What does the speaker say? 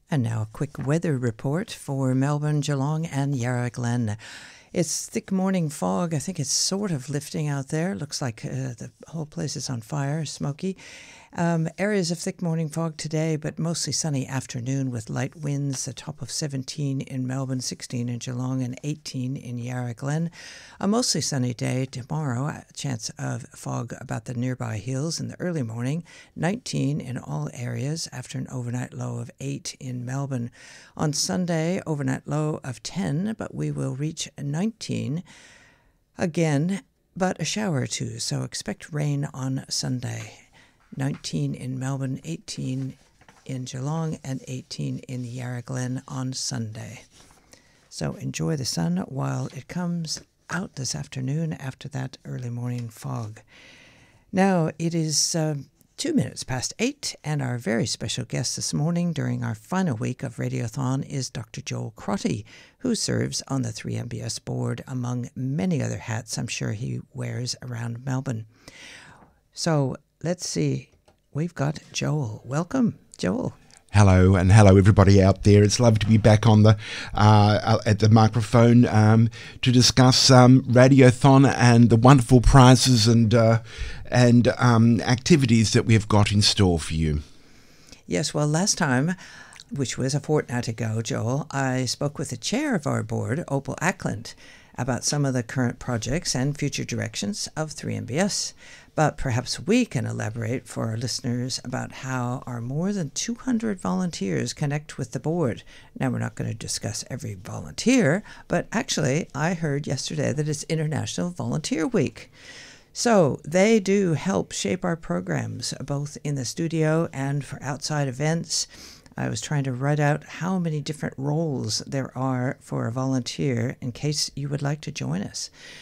And now a quick weather report for Melbourne, Geelong and Yarra Glen. It's thick morning fog. I think it's sort of lifting out there. Looks like the whole place is on fire, smoky. Areas of thick morning fog today, but mostly sunny afternoon with light winds, a top of 17 in Melbourne, 16 in Geelong and 18 in Yarra Glen. A mostly sunny day tomorrow, a chance of fog about the nearby hills in the early morning, 19 in all areas after an overnight low of 8 in Melbourne. On Sunday, overnight low of 10, but we will reach 19 again, but a shower or two, so expect rain on Sunday. 19 in Melbourne, 18 in Geelong, and 18 in Yarra Glen on Sunday. So enjoy the sun while it comes out this afternoon after that early morning fog. Now it is 2 minutes past 8, and our very special guest this morning during our final week of Radiothon is Dr. Joel Crotty, who serves on the 3MBS board, among many other hats I'm sure he wears around Melbourne. So let's see. We've got Joel. Welcome, Joel. Hello, and hello everybody out there. It's lovely to be back on the at the microphone to discuss Radiothon and the wonderful prizes and activities that we've got in store for you. Yes, well, last time, which was a fortnight ago, Joel, I spoke with the chair of our board, Opal Ackland, about some of the current projects and future directions of 3MBS. But perhaps we can elaborate for our listeners about how our more than 200 volunteers connect with the board. Now, we're not going to discuss every volunteer, but actually, I heard yesterday that it's International Volunteer Week. So they do help shape our programs, both in the studio and for outside events. I was trying to write out how many different roles there are for a volunteer in case you would like to join us.